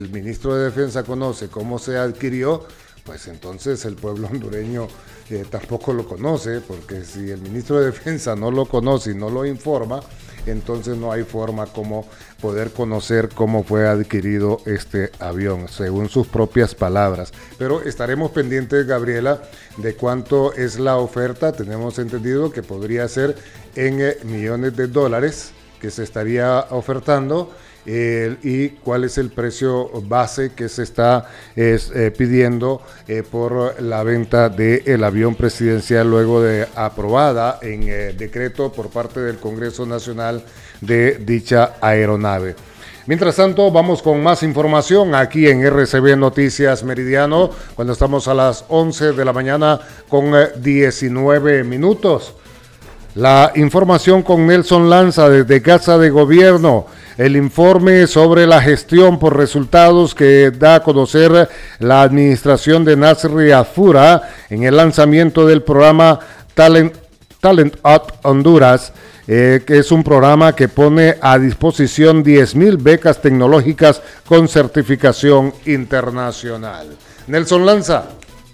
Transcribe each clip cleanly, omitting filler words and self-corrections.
el ministro de Defensa conoce cómo se adquirió, pues entonces el pueblo hondureño tampoco lo conoce, porque si el ministro de Defensa no lo conoce y no lo informa, entonces no hay forma como poder conocer cómo fue adquirido este avión, según sus propias palabras. Pero estaremos pendientes, Gabriela, de cuánto es la oferta. Tenemos entendido que podría ser en millones de dólares que se estaría ofertando. Y cuál es el precio base que se está pidiendo por la venta del avión presidencial luego de aprobada en decreto por parte del Congreso Nacional de dicha aeronave. Mientras tanto, vamos con más información aquí en RCB Noticias Meridiano, cuando estamos a las 11 de la mañana con 19 minutos. La información con Nelson Lanza desde Casa de Gobierno. El informe sobre la gestión por resultados que da a conocer la administración de Nasri Afura en el lanzamiento del programa Talent at Honduras, que es un programa que pone a disposición 10,000 becas tecnológicas con certificación internacional. Nelson Lanza.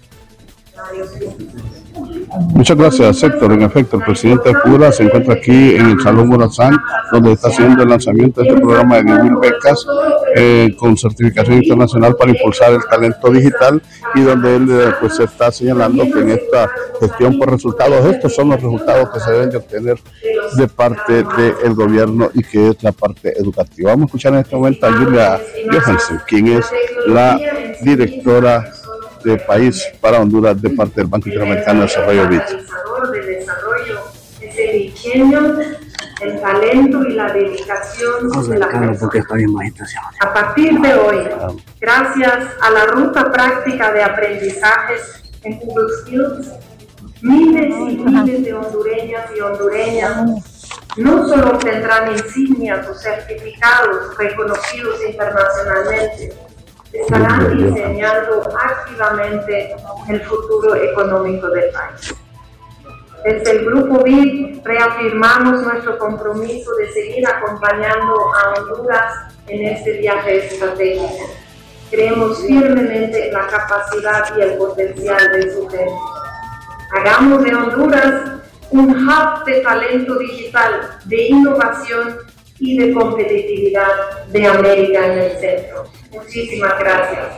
Muchas gracias, Héctor. En efecto, el presidente Afura se encuentra aquí en el Salón Morazán, donde está haciendo el lanzamiento de este programa de 10,000 becas con certificación internacional para impulsar el talento digital, y donde él pues está señalando que en esta gestión por resultados, estos son los resultados que se deben de obtener de parte del gobierno y que es la parte educativa. Vamos a escuchar en este momento a Julia Johansen, quien es la directora de País para Honduras de parte del Banco Interamericano de Desarrollo BID. El desarrollo es el ingenio, el talento y la dedicación de la persona. A partir de hoy, gracias a la ruta práctica de aprendizajes en Google Skills, miles y miles de hondureñas y hondureñas no solo obtendrán insignias o certificados reconocidos internacionalmente, estarán diseñando activamente el futuro económico del país. Desde el Grupo BID reafirmamos nuestro compromiso de seguir acompañando a Honduras en este viaje estratégico. Creemos firmemente en la capacidad y el potencial de su gente. Hagamos de Honduras un hub de talento digital, de innovación y de competitividad de América en el centro. Muchísimas gracias.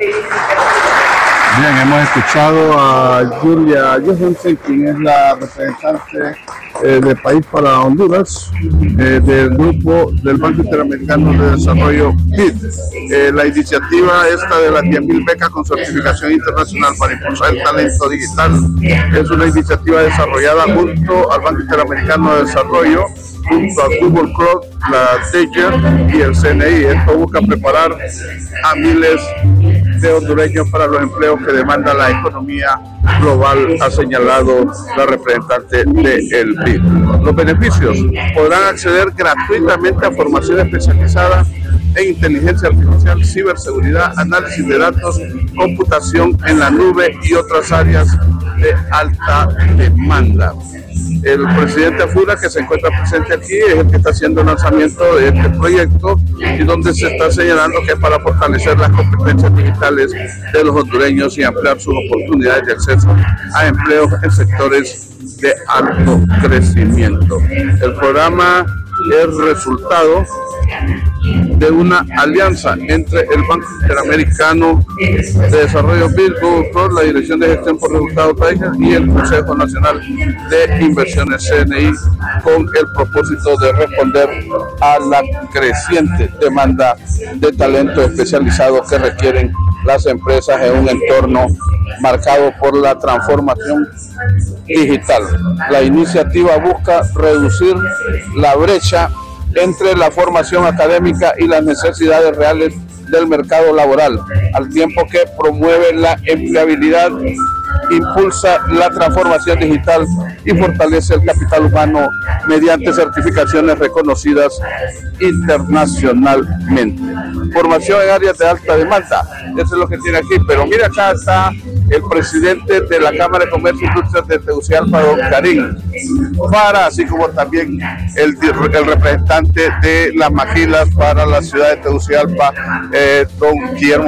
Bien, hemos escuchado a Julia Johansen, quien es la representante de País para Honduras, del grupo del Banco Interamericano de Desarrollo BID. La iniciativa esta de las 10,000 becas con certificación internacional para impulsar el talento digital es una iniciativa desarrollada junto al Banco Interamericano de Desarrollo, junto a Google Cloud, la DGER y el CNI. Esto busca preparar a miles de hondureños para los empleos que demanda la economía global, ha señalado la representante del BID. Los beneficios: podrán acceder gratuitamente a formación especializada en inteligencia artificial, ciberseguridad, análisis de datos, computación en la nube y otras áreas de alta demanda. El presidente Afura, que se encuentra presente aquí, es el que está haciendo el lanzamiento de este proyecto, y donde se está señalando que es para fortalecer las competencias digitales de los hondureños y ampliar sus oportunidades de acceso a empleos en sectores de alto crecimiento. El programa es resultado de una alianza entre el Banco Interamericano de Desarrollo BID, Google Cloud, la Dirección de Gestión por Resultados TAIGA y el Consejo Nacional de Inversiones CNI, con el propósito de responder a la creciente demanda de talento especializado que requieren las empresas en un entorno marcado por la transformación digital. La iniciativa busca reducir la brecha entre la formación académica y las necesidades reales del mercado laboral, al tiempo que promueve la empleabilidad, impulsa la transformación digital y fortalece el capital humano mediante certificaciones reconocidas internacionalmente. Formación en áreas de alta demanda, eso es lo que tiene aquí. Pero mira, acá está el presidente de la Cámara de Comercio e Industrias de Tegucigalpa, don Karim Fara, así como también el representante de las maquilas para la ciudad de Tegucigalpa, don Guillermo